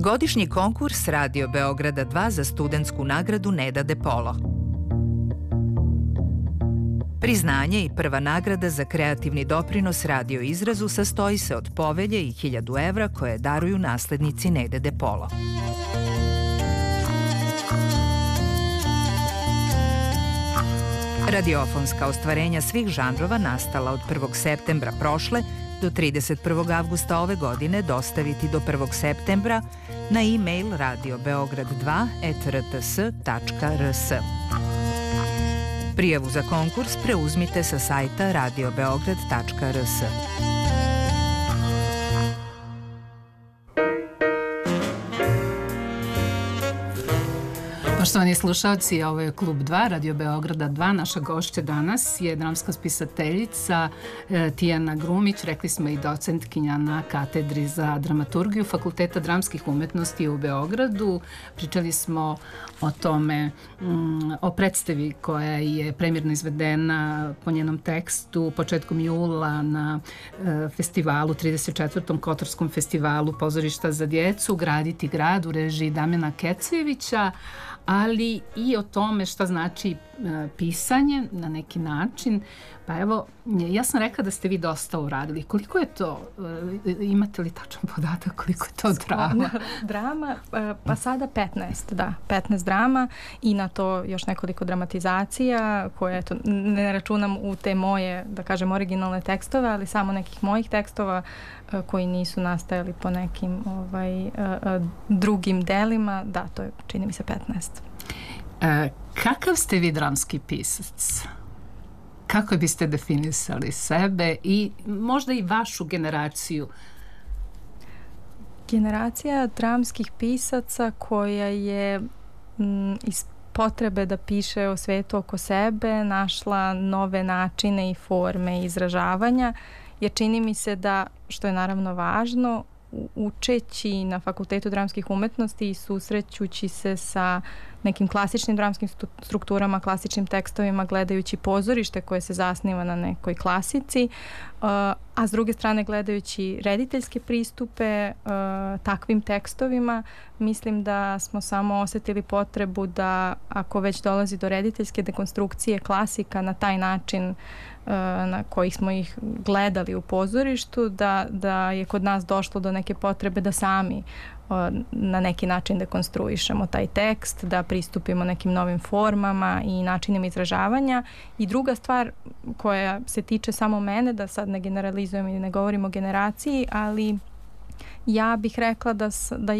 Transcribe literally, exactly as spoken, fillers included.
Godišnji konkurs Radio Beograda dva za studentsku nagradu Neda De Polo. Priznanje i prva nagrada za kreativni doprinos radio izrazu sastoji se od povelje i hiljadu evra koje daruju naslednici Nede De Polo. Radiofonska ostvarenja svih žanrova nastala od prvog septembra prošle do trideset prvog avgusta ove godine dostaviti do prvog septembra na e-mail radio beograd dva et r t s tačka r s. Prijavu za konkurs preuzmite sa sajta radio beograd tačka r s. Poštovani slušalci, ovo je Klub dva, Radio Beograda dva. Naša gošća danas je dramska spisateljica e, Tijana Grumić, rekli smo i docentkinja na katedri za dramaturgiju Fakulteta dramskih umetnosti u Beogradu. Pričali smo o tome, mm, o predstavi koja je premjerno izvedena po njenom tekstu početkom jula na e, festivalu, trideset četvrtom Kotorskom festivalu pozorišta za djecu, Graditi grad u režiji Damjana Kecevića, ali i o tome šta znači e, pisanje na neki način. Pa evo, ja sam rekla da ste vi dosta uradili. Koliko je to, e, imate li tačan podatak, koliko je to drama? Drama, e, pa sada petnaest, da, petnaest drama i na to još nekoliko dramatizacija koje, eto, ne računam u te moje, da kažem, originalne tekstove, ali samo nekih mojih tekstova e, koji nisu nastajali po nekim ovaj, e, e, drugim delima. Da, to je, čini mi se, petnaest. E, kakav ste vi dramski pisac? Kako biste definisali sebe i možda i vašu generaciju? Generacija dramskih pisaca koja je m, iz potrebe da piše o svetu oko sebe našla nove načine i forme izražavanja, jer čini mi se da, što je naravno važno, učeći na Fakultetu dramskih umetnosti i susrećući se sa nekim klasičnim dramskim strukturama, klasičnim tekstovima, gledajući pozorište koje se zasniva na nekoj klasici, uh, a s druge strane gledajući rediteljske pristupe uh, takvim tekstovima, mislim da smo samo osjetili potrebu da, ako već dolazi do rediteljske dekonstrukcije klasika na taj način uh, na kojih smo ih gledali u pozorištu, da, da je kod nas došlo do neke potrebe da sami na neki način dekonstruišemo taj tekst, da pristupimo nekim novim formama i načinima izražavanja. I druga stvar koja se tiče samo mene, da sad ne generalizujem i ne govorim o generaciji, ali ja bih rekla da, da